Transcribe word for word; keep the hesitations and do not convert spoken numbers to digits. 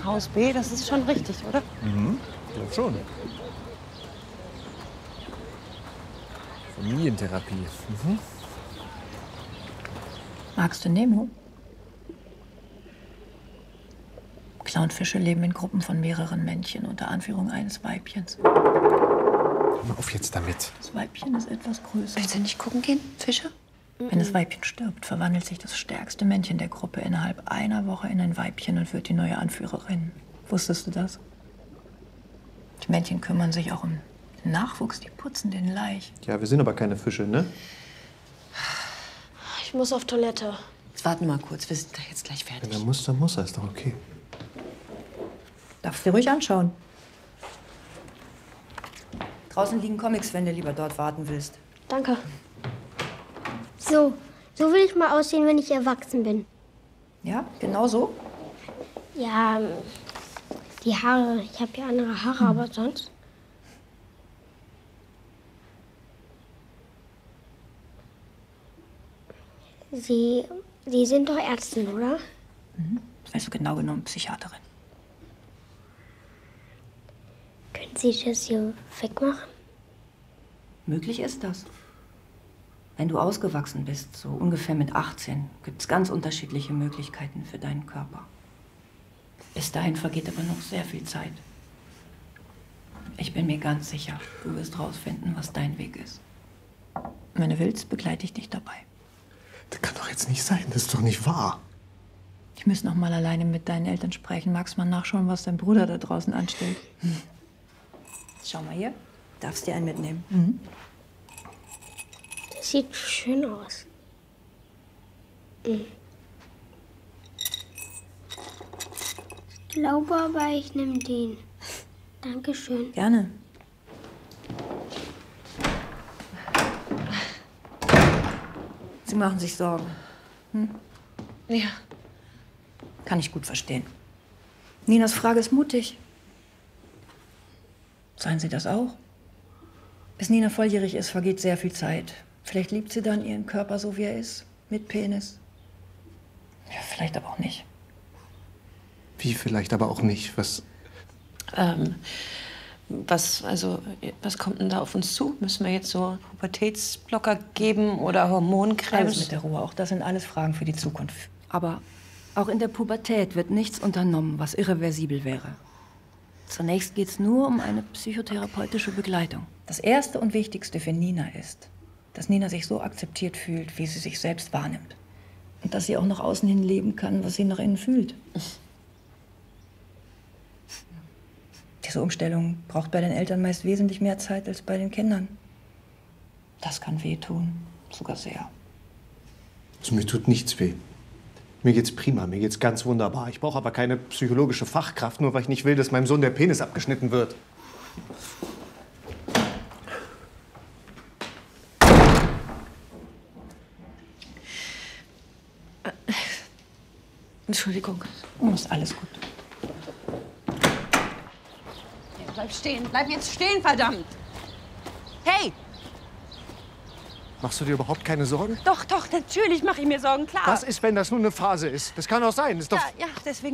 Haus B, das ist schon richtig, oder? Mhm, ich glaube schon. Familientherapie. Mhm. Magst du Nemo? Clownfische leben in Gruppen von mehreren Männchen unter Anführung eines Weibchens. Hör mal auf jetzt damit. Das Weibchen ist etwas größer. Willst du nicht gucken gehen, Fische? Wenn das Weibchen stirbt, verwandelt sich das stärkste Männchen der Gruppe innerhalb einer Woche in ein Weibchen und wird die neue Anführerin. Wusstest du das? Die Männchen kümmern sich auch um den Nachwuchs, die putzen den Laich. Ja, wir sind aber keine Fische, ne? Ich muss auf Toilette. Jetzt warten wir mal kurz, wir sind jetzt gleich Wenn fertig. er muss, dann muss er. Ist doch okay. Darfst du dir ruhig anschauen. Draußen liegen Comics, wenn du lieber dort warten willst. Danke. So, so will ich mal aussehen, wenn ich erwachsen bin. Ja, genau so? Ja, ähm, die Haare. Ich habe ja andere Haare, aber sonst. Sie, Sie sind doch Ärztin, oder? Also genau genommen Psychiaterin. Können Sie das hier wegmachen? Möglich ist das. Wenn du ausgewachsen bist, so ungefähr mit achtzehn, gibt es ganz unterschiedliche Möglichkeiten für deinen Körper. Bis dahin vergeht aber noch sehr viel Zeit. Ich bin mir ganz sicher, du wirst rausfinden, was dein Weg ist. Wenn du willst, begleite ich dich dabei. Das kann doch jetzt nicht sein. Das ist doch nicht wahr. Ich muss noch mal alleine mit deinen Eltern sprechen. Magst mal nachschauen, was dein Bruder da draußen anstellt? Hm. Schau mal hier. Darfst dir einen mitnehmen. Mhm. Das sieht schön aus. Mhm. Ich glaube aber, ich nehme den. Dankeschön. Gerne. Sie machen sich Sorgen. Hm? Ja. Kann ich gut verstehen. Ninas Frage ist mutig. Seien Sie das auch? Bis Nina volljährig ist, vergeht sehr viel Zeit. Vielleicht liebt sie dann ihren Körper so, wie er ist. Mit Penis. Ja, vielleicht aber auch nicht. Wie vielleicht aber auch nicht. Was. Ähm, was, also, was kommt denn da auf uns zu? Müssen wir jetzt so Pubertätsblocker geben oder Alles Hormoncremes? mit der Ruhe. Auch das sind alles Fragen für die Zukunft. Aber auch in der Pubertät wird nichts unternommen, was irreversibel wäre. Zunächst geht es nur um eine psychotherapeutische Begleitung. Das Erste und Wichtigste für Nina ist, dass Nina sich so akzeptiert fühlt, wie sie sich selbst wahrnimmt. Und dass sie auch nach außen hin leben kann, was sie nach innen fühlt. Diese Umstellung braucht bei den Eltern meist wesentlich mehr Zeit als bei den Kindern. Das kann wehtun, sogar sehr. Also mir tut nichts weh. Mir geht's prima, mir geht's ganz wunderbar. Ich brauche aber keine psychologische Fachkraft, nur weil ich nicht will, dass meinem Sohn der Penis abgeschnitten wird. Entschuldigung. Oh, ist alles gut. Ja, bleib stehen, bleib jetzt stehen, verdammt! Hey! Machst du dir überhaupt keine Sorgen? Doch, doch, natürlich mache ich mir Sorgen, klar. Was ist, wenn das nur eine Phase ist? Das kann auch sein. Das ist doch ja, ja, deswegen